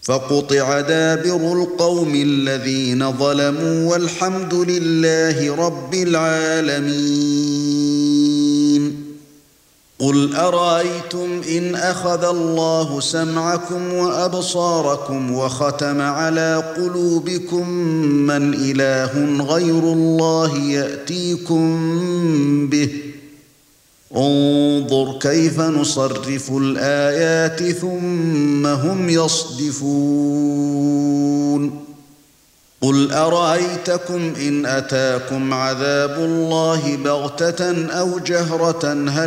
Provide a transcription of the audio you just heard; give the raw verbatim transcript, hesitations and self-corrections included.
فقطع دابر القوم الذين ظلموا والحمد لله رب العالمين. قل أرأيتم إن أخذ الله سمعكم وأبصاركم وختم على قلوبكم من إله غير الله يأتيكم به؟ انظر كيف نصرف الآيات ثم هم يصدفون. قل أرأيتكم إن أتاكم عذاب الله بغتة أو جهرة هل